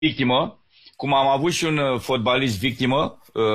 victimă, cum am avut și un fotbalist victimă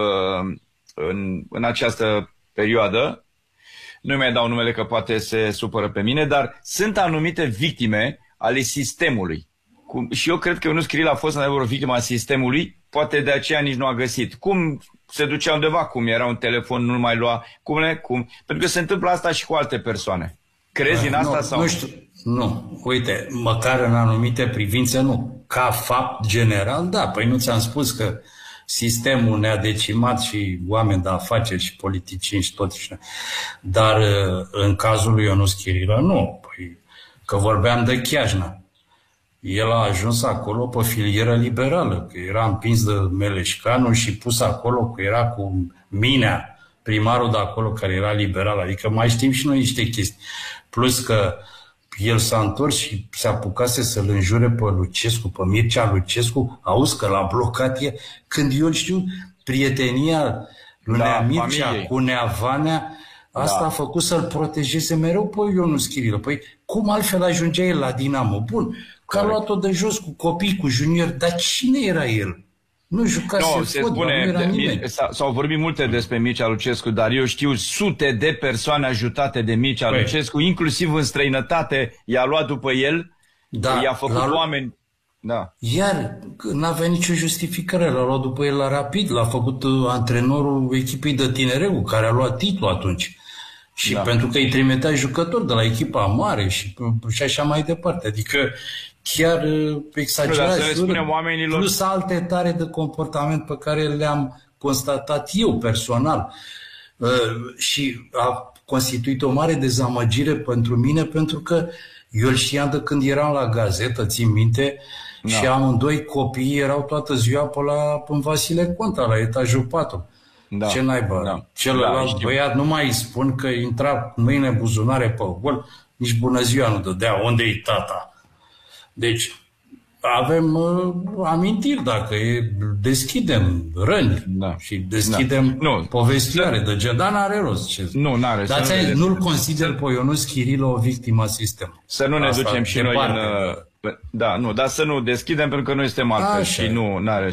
în această perioadă. Nu mi-ai dau numele că poate se supără pe mine, dar sunt anumite victime ale sistemului. Și eu cred că Ionuț Chiril a fost o victimă a sistemului, poate de aceea nici nu a găsit. Cum se ducea undeva, cum era un telefon, nu mai lua, cum? Pentru că se întâmplă asta și cu alte persoane. Crezi în asta sau nu? Știu. Nu. Uite, măcar în anumite privințe nu. Ca fapt general, da. Păi nu ți-am spus că sistemul ne-a decimat și oameni de afaceri și politicieni și tot. Dar în cazul lui Ionuț Chirilă, nu. Păi, că vorbeam de Chiajna. El a ajuns acolo pe filieră liberală, că era împins de Meleșcanu și pus acolo, că era cu Minea, primarul de acolo, care era liberal. Adică mai știm și noi niște chestii. Plus că el s-a întors și se apucase să-l înjure pe Lucescu, pe Mircea Lucescu. Auzi că l-a blocat el. Când eu știu prietenia lui Nea Mircea cu Nea Vanea, asta a făcut să-l protejeze mereu pe Ionuț Chirilă. Păi cum altfel ajungea el la Dinamo? Bun, că a luat-o de jos cu copii, cu juniori, dar cine era el? Nu jucase fotbal, nu era nimeni. S-au vorbit multe despre Mircea Lucescu, dar eu știu sute de persoane ajutate de Mircea Lucescu, inclusiv în străinătate, i-a luat după el, i-a făcut oameni. Da. Iar n-avea nicio justificare, l-a luat după el la Rapid, l-a făcut antrenorul echipei de tinereu, care a luat titlul atunci. Și pentru că îi trimitea jucători de la echipa mare și așa mai departe. Adică chiar exagerat, plus alte tare de comportament pe care le-am constatat eu personal. Și a constituit o mare dezamăgire pentru mine, pentru că eu îl știam de când eram la gazetă, țin minte, și amândoi copiii erau toată ziua în Vasile Conta, la etajul 4. Da, ce naiba, celălalt băiat, nu mai spun că intra mâine buzunare pe gol, nici bună ziua nu dădea, unde-i tata? Deci avem amintiri, dacă deschidem răni și deschidem povestioare de gen, dar n-are rost. N-are. Dar nu-l consider pe Ionuț Chirilă o victimă a sistemului. Să nu ne ducem și noi în... dar să nu deschidem, pentru că noi suntem altfel și n-are.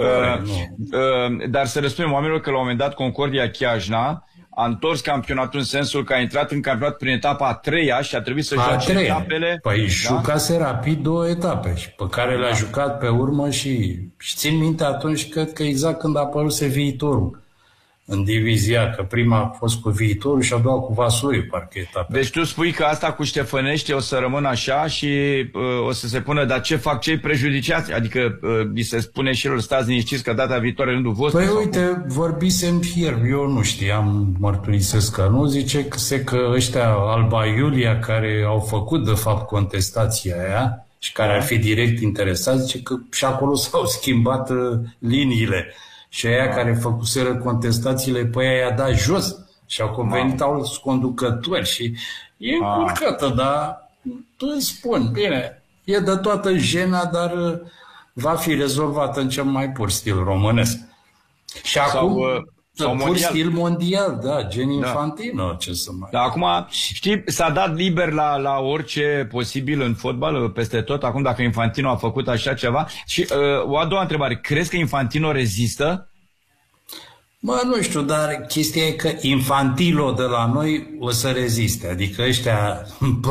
Dar să răspundem oamenilor că la un moment dat Concordia Chiajna a întors campionatul în sensul că a intrat în campionat prin etapa a 3-a și a trebuit să joace etapele. Păi jucase Rapid 2 etape, pe care le-a jucat pe urmă și țin minte atunci, cred că exact când a apăruse Viitorul în divizia, că prima a fost cu Viitorul și a doua cu Vaslui, parcă etapă. Deci tu spui că asta cu Ștefănești o să rămână așa și o să se pună, dar ce fac cei prejudiciați? Adică li se spune și lor, stați liniștiți că data viitoare rândul vostru? Păi uite, vorbisem ieri, eu nu știam, mărturisesc că nu, zice că ăștia Alba Iulia, care au făcut de fapt contestația aia și care ar fi direct interesați, zice că și acolo s-au schimbat liniile. Și aia care făcuseră contestațiile, pe aia i-a dat jos și au convenit alți conducători și e încurcată, dar îți spun, bine, e de toată jena, dar va fi rezolvată în cel mai pur stil românesc. Și acum, pur stil mondial, gen Infantino, ce să mai... Dar acum, știi, s-a dat liber la orice posibil în fotbal, peste tot, acum dacă Infantino a făcut așa ceva. Și o a doua întrebare, crezi că Infantino rezistă? Nu știu, dar chestia e că Infantilo de la noi o să reziste, adică ăștia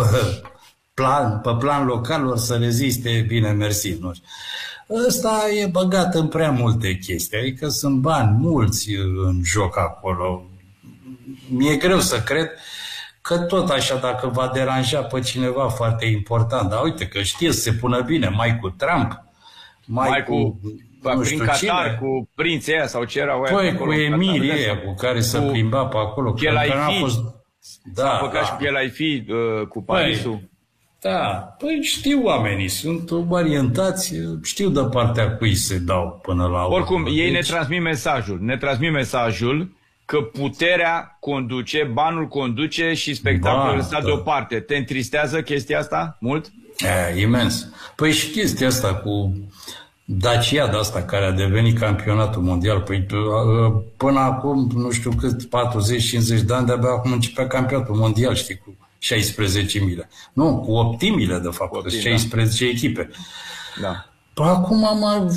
pe plan local o să reziste, bine, mersi, nu știu. Ăsta e băgat în prea multe chestii, adică sunt bani mulți în joc acolo. Mi-e greu să cred că tot așa, dacă va deranja pe cineva foarte important, dar uite că știe să se pună bine, mai cu Trump, mai cu nu știu Qatar, cine. cu prinții aia sau ce erau aia. Păi cu emirii aia cu care se plimba pe acolo. S-a făcut și Pielaifi cu Parisul. Da, păi știu oamenii, sunt orientați, știu de partea cui se dau până la urmă. Oricum, ei ne transmit mesajul că puterea conduce, banul conduce și spectacolul lăsat deoparte. Te întristează chestia asta mult? Imens. Păi și chestia asta cu Dacia de asta care a devenit campionatul mondial, păi până acum, nu știu cât, 40-50 de ani, de-abia acum începea campionatul mondial, știi, cu 16.000. Nu, cu 8.000 de fapt, 16 echipe. Da. Acum am